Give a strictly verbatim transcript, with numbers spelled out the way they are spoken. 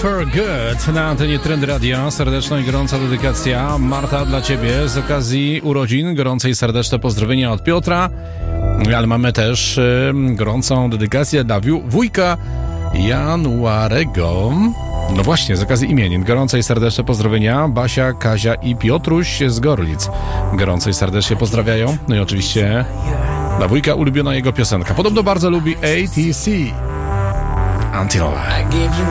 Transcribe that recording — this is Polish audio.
for Good na antenie Trend Radio. Serdeczna i gorąca dedykacja, Marta, dla Ciebie z okazji urodzin. Gorące i serdeczne pozdrowienia od Piotra, ale mamy też y, gorącą dedykację dla wiu- wujka Januarego. No właśnie, z okazji imienin. Gorące i serdeczne pozdrowienia Basia, Kazia i Piotruś z Gorlic. Gorąco i serdecznie pozdrawiają. No i oczywiście dla wujka ulubiona jego piosenka. Podobno bardzo lubi A T C. Until